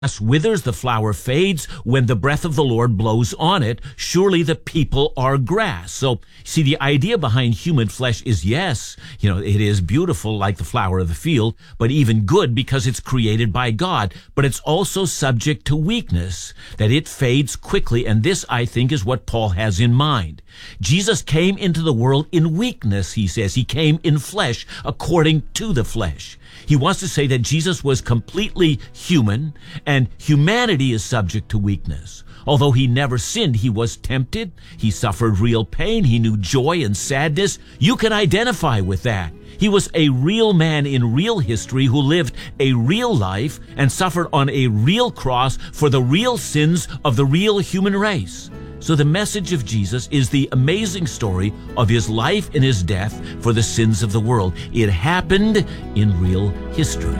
grass withers, the flower fades when the breath of the Lord blows on it. Surely the people are grass. So, see, the idea behind human flesh is, yes, it is beautiful like the flower of the field, but even good because it's created by God. But it's also subject to weakness, that it fades quickly. And this, I think, is what Paul has in mind. Jesus came into the world in weakness, he says. He came in flesh according to the flesh. He wants to say that Jesus was completely human, and humanity is subject to weakness. Although he never sinned, he was tempted. He suffered real pain. He knew joy and sadness. You can identify with that. He was a real man in real history who lived a real life and suffered on a real cross for the real sins of the real human race. So the message of Jesus is the amazing story of his life and his death for the sins of the world. It happened in real history.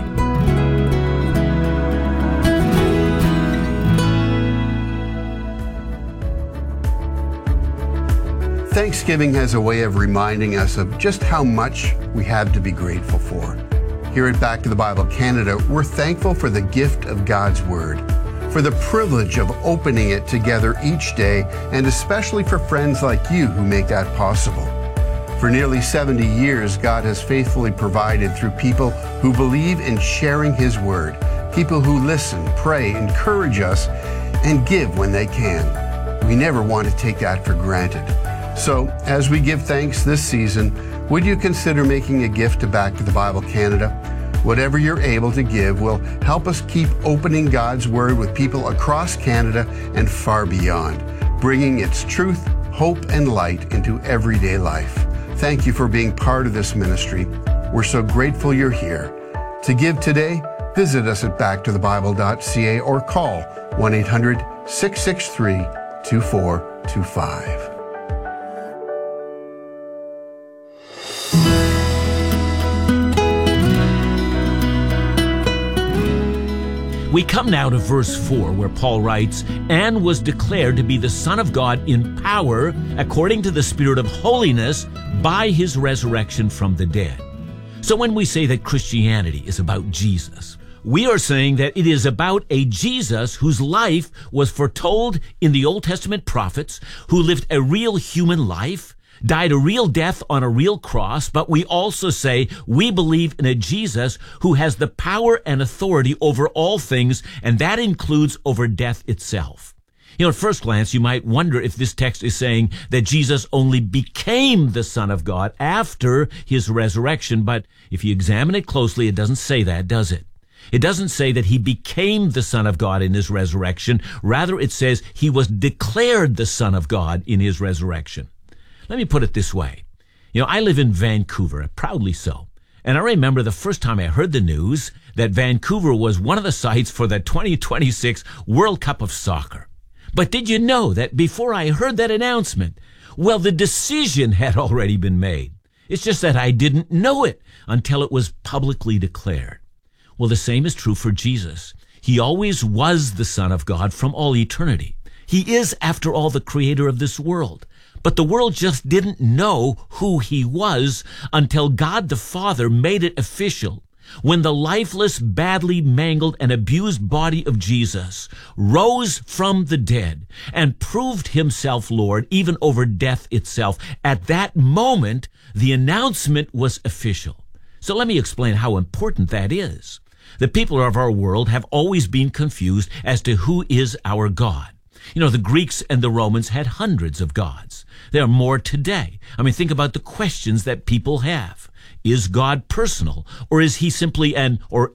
Thanksgiving has a way of reminding us of just how much we have to be grateful for. Here at Back to the Bible Canada, we're thankful for the gift of God's Word, for the privilege of opening it together each day, and especially for friends like you who make that possible. For nearly 70 years, God has faithfully provided through people who believe in sharing His Word, people who listen, pray, encourage us, and give when they can. We never want to take that for granted. So, as we give thanks this season, would you consider making a gift to Back to the Bible Canada? Whatever you're able to give will help us keep opening God's Word with people across Canada and far beyond, bringing its truth, hope, and light into everyday life. Thank you for being part of this ministry. We're so grateful you're here. To give today, visit us at backtothebible.ca or call 1-800-663-2425. We come now to verse 4, where Paul writes, "And was declared to be the Son of God in power, according to the Spirit of holiness, by his resurrection from the dead." So when we say that Christianity is about Jesus, we are saying that it is about a Jesus whose life was foretold in the Old Testament prophets, who lived a real human life, died a real death on a real cross, but we also say we believe in a Jesus who has the power and authority over all things, and that includes over death itself. At first glance, you might wonder if this text is saying that Jesus only became the Son of God after his resurrection, but if you examine it closely, it doesn't say that, does it? It doesn't say that he became the Son of God in his resurrection. Rather, it says he was declared the Son of God in his resurrection. Let me put it this way. I live in Vancouver, proudly so. And I remember the first time I heard the news that Vancouver was one of the sites for the 2026 World Cup of Soccer. But did you know that before I heard that announcement, the decision had already been made. It's just that I didn't know it until it was publicly declared. Well, the same is true for Jesus. He always was the Son of God from all eternity. He is, after all, the creator of this world. But the world just didn't know who he was until God the Father made it official when the lifeless, badly mangled, and abused body of Jesus rose from the dead and proved himself Lord even over death itself. At that moment, the announcement was official. So let me explain how important that is. The people of our world have always been confused as to who is our God. The Greeks and the Romans had hundreds of gods. There are more today. Think about the questions that people have. Is God personal, or is he simply an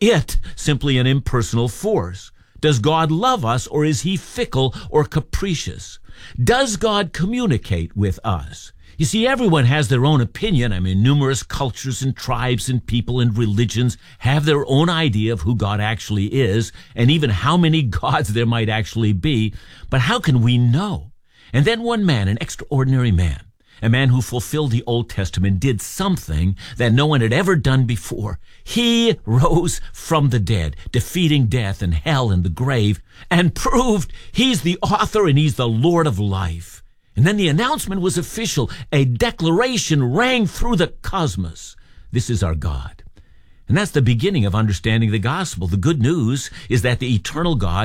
impersonal force? Does God love us, or is he fickle or capricious? Does God communicate with us? You see, everyone has their own opinion. Numerous cultures and tribes and people and religions have their own idea of who God actually is, and even how many gods there might actually be. But how can we know? And then one man, an extraordinary man, a man who fulfilled the Old Testament, did something that no one had ever done before. He rose from the dead, defeating death and hell and the grave, and proved he's the author and he's the Lord of life. And then the announcement was official. A declaration rang through the cosmos. This is our God. And that's the beginning of understanding the gospel. The good news is that the eternal God